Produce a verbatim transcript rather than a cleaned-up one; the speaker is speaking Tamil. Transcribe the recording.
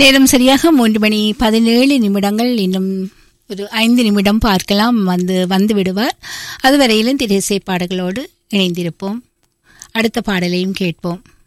நேரம் சரியாக மூன்று மணி பதினேழு நிமிடங்கள். இன்னும் ஒரு ஐந்து நிமிடம் பார்க்கலாம், வந்து வந்து விடுவார். அதுவரையிலும் திரைசை பாடல்களோடு இணைந்திருப்போம். அடுத்த பாடலையும் கேட்போம்.